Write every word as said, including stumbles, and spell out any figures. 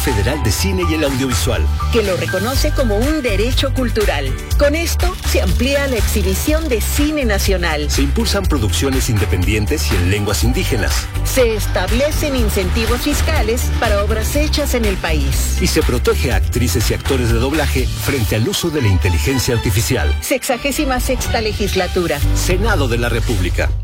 Federal de Cine y el Audiovisual, que lo reconoce como un derecho cultural. Con esto se amplía la exhibición de cine nacional. Se impulsan producciones independientes y en lenguas indígenas. Se establecen incentivos fiscales para obras hechas en el país. Y se protege a actrices y actores de doblaje frente al uso de la inteligencia artificial. Sexagésima sexta legislatura. Senado de la República.